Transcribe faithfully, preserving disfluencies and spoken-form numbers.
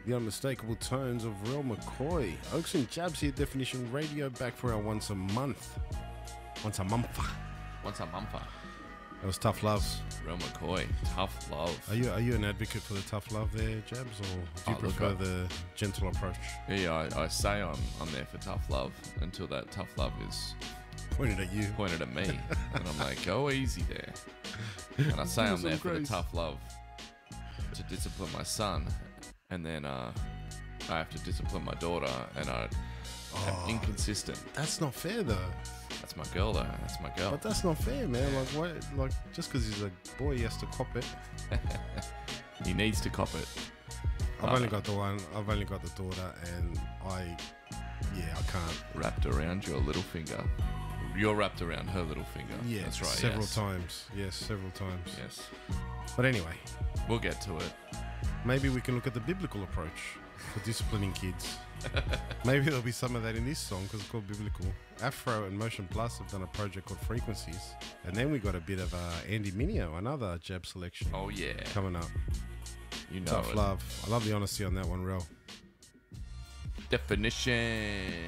The unmistakable tones of Real McCoy. Oaks and Jabs here, Definition Radio, back for our once a month. Once a month. Once a month. That was Tough Love. Real McCoy. Tough love. Are you are you an advocate for the tough love there, Jabs, or do you Oh, prefer look, I- the gentle approach? Yeah, I, I say I'm I'm there for tough love until that tough love is Pointed at you. pointed at me. And I'm like, go easy there. And I say I'm there for the tough love to discipline my son. And then uh, I have to discipline my daughter. And I, Oh. I'm inconsistent. That's not fair, though. That's my girl, though. That's my girl. But that's not fair, man. Like, why? Like, just because he's a boy, he has to cop it. He needs to cop it. I've Oh. only got the one. I've only got the daughter, and I, yeah, I can't. Wrapped around your little finger. You're wrapped around her little finger. Yeah, That's right. Several yes. times. Yes, several times. Yes. But anyway, We'll get to it. maybe we can look at the biblical approach for disciplining kids. Maybe there'll be some of that in this song because it's called Biblical. Afro and Motion Plus have done a project called Frequencies, and then we got a bit of uh, Andy Mineo, another Jab selection Oh, yeah. coming up. You know Tough it. love. I love the honesty on that one, Rel. Definition.